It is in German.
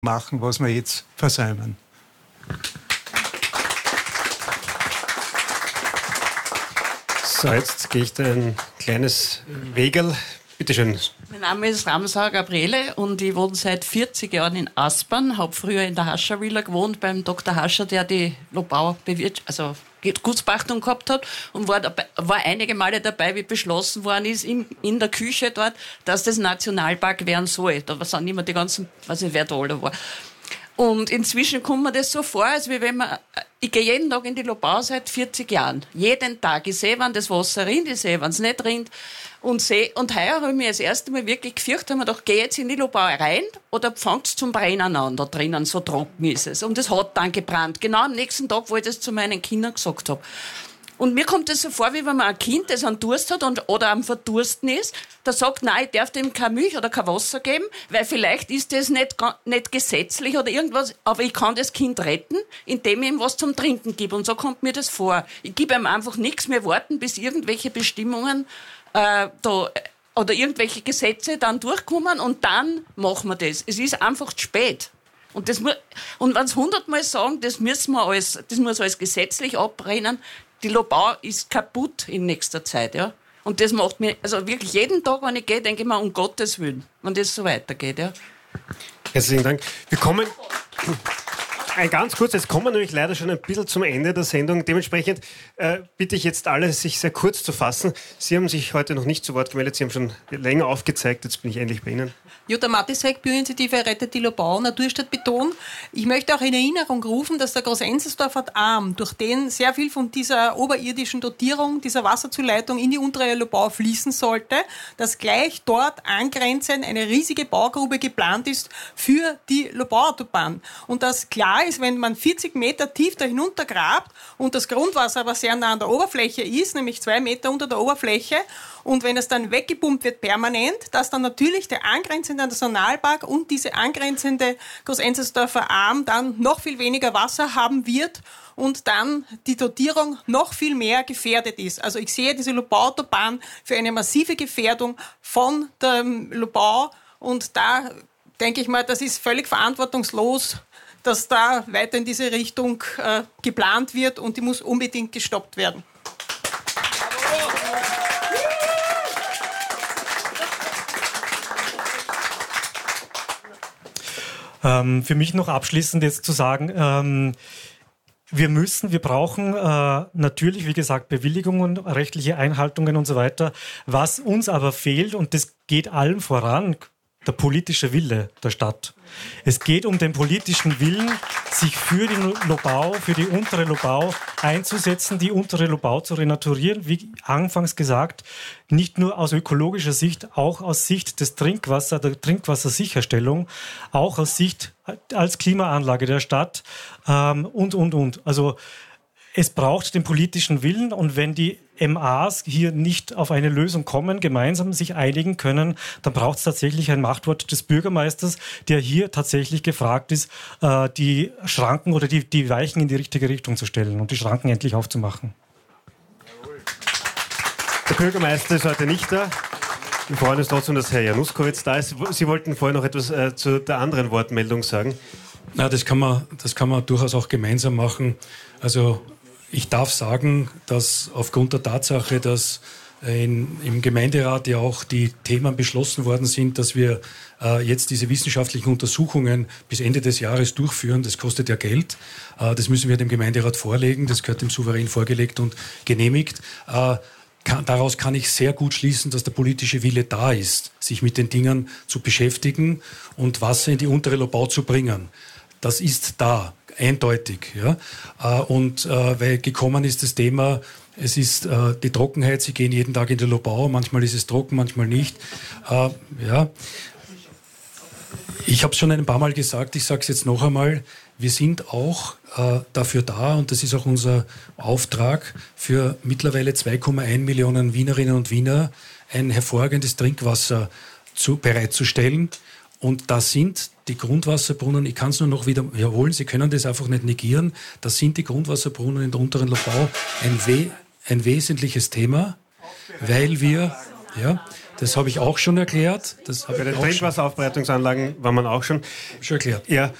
machen, was wir jetzt versäumen. So, jetzt gehe ich da ein kleines Wegerl. Bitte schön. Mein Name ist Ramsauer Gabriele und ich wohne seit 40 Jahren in Aspern, habe früher in der Haschervilla gewohnt beim Dr. Hascher, der die Lobau Gutspachtung gehabt hat und war einige Male dabei, wie beschlossen worden ist in der Küche dort, dass das Nationalpark werden soll. Da sind immer die ganzen, weiß nicht, wer da alle war. Und inzwischen kommt mir das so vor, als wenn man, ich gehe jeden Tag in die Lobau seit 40 Jahren. Jeden Tag. Ich sehe, wann das Wasser rinnt, ich sehe, wann es nicht rinnt. Und heuer habe ich mich das erste Mal wirklich gefürchtet, habe mir gedacht, geh jetzt in die Lobau rein oder fangt's zum Brennen an da drinnen, so trocken ist es. Und es hat dann gebrannt. Genau am nächsten Tag, wo ich das zu meinen Kindern gesagt habe. Und mir kommt das so vor, wie wenn man ein Kind, das einen Durst hat oder am Verdursten ist, der sagt, nein, ich darf dem keine Milch oder kein Wasser geben, weil vielleicht ist das nicht gesetzlich oder irgendwas, aber ich kann das Kind retten, indem ich ihm was zum Trinken gebe. Und so kommt mir das vor. Ich gebe ihm einfach nichts mehr, warten, bis irgendwelche Bestimmungen oder irgendwelche Gesetze dann durchkommen und dann machen wir das. Es ist einfach zu spät. Und wenn sie 100-mal sagen, das muss alles gesetzlich abbrennen, die Lobau ist kaputt in nächster Zeit, ja. Und das macht mir, also wirklich jeden Tag, wenn ich gehe, denke ich mir, um Gottes Willen, wenn das so weitergeht, ja. Herzlichen Dank. Wir kommen... Ganz kurz, jetzt kommen wir nämlich leider schon ein bisschen zum Ende der Sendung. Dementsprechend bitte ich jetzt alle, sich sehr kurz zu fassen. Sie haben sich heute noch nicht zu Wort gemeldet, Sie haben schon länger aufgezeigt, jetzt bin ich endlich bei Ihnen. Jutta Matisek, Bürgerinitiative Rettet die Lobau, Naturstadt Beton. Ich möchte auch in Erinnerung rufen, dass der Groß-Enzersdorfer Arm, durch den sehr viel von dieser oberirdischen Dotierung, dieser Wasserzuleitung in die untere Lobau fließen sollte, dass gleich dort angrenzend eine riesige Baugrube geplant ist für die Lobauautobahn. Und dass klar ist, wenn man 40 Meter tief da hinunter grabt und das Grundwasser aber sehr nah an der Oberfläche ist, nämlich 2 Meter unter der Oberfläche, und wenn es dann weggepumpt wird permanent, dass dann natürlich der angrenzende Nationalpark und diese angrenzende Groß-Enzersdorfer Arm dann noch viel weniger Wasser haben wird und dann die Dotierung noch viel mehr gefährdet ist. Also ich sehe diese Lobauautobahn für eine massive Gefährdung von der Lobau und da denke ich mal, das ist völlig verantwortungslos, dass da weiter in diese Richtung geplant wird und die muss unbedingt gestoppt werden. Für mich noch abschließend jetzt zu sagen, wir brauchen natürlich, wie gesagt, Bewilligungen, rechtliche Einhaltungen und so weiter. Was uns aber fehlt, und das geht allen voran, der politische Wille der Stadt. Es geht um den politischen Willen, sich für die Lobau, für die untere Lobau einzusetzen, die untere Lobau zu renaturieren, wie anfangs gesagt, nicht nur aus ökologischer Sicht, auch aus Sicht des der Trinkwassersicherstellung, auch aus Sicht als Klimaanlage der Stadt und. Also es braucht den politischen Willen und wenn die MAs hier nicht auf eine Lösung kommen, gemeinsam sich einigen können, dann braucht es tatsächlich ein Machtwort des Bürgermeisters, der hier tatsächlich gefragt ist, die Schranken oder die Weichen in die richtige Richtung zu stellen und die Schranken endlich aufzumachen. Der Bürgermeister ist heute nicht da. Wir freuen uns trotzdem, dass Herr Januskowitz da ist. Sie wollten vorher noch etwas zu der anderen Wortmeldung sagen. Na, das kann man durchaus auch gemeinsam machen. Also ich darf sagen, dass aufgrund der Tatsache, dass im Gemeinderat ja auch die Themen beschlossen worden sind, dass wir jetzt diese wissenschaftlichen Untersuchungen bis Ende des Jahres durchführen, das kostet ja Geld. Das müssen wir dem Gemeinderat vorlegen, das gehört dem Souverän vorgelegt und genehmigt. Daraus kann ich sehr gut schließen, dass der politische Wille da ist, sich mit den Dingen zu beschäftigen und Wasser in die untere Lobau zu bringen. Das ist da, eindeutig. Ja? Weil gekommen ist das Thema, es ist die Trockenheit, Sie gehen jeden Tag in die Lobau, manchmal ist es trocken, manchmal nicht. Ich habe es schon ein paar Mal gesagt, ich sage es jetzt noch einmal, wir sind auch dafür da, und das ist auch unser Auftrag, für mittlerweile 2,1 Millionen Wienerinnen und Wiener ein hervorragendes Trinkwasser bereitzustellen. Und da sind die Grundwasserbrunnen, ich kann es nur noch wiederholen, Sie können das einfach nicht negieren, da sind die Grundwasserbrunnen in der unteren Lobau ein wesentliches Thema, weil wir Ja, das habe ich auch schon erklärt. Bei den Trinkwasseraufbereitungsanlagen war man auch schon erklärt. Ja,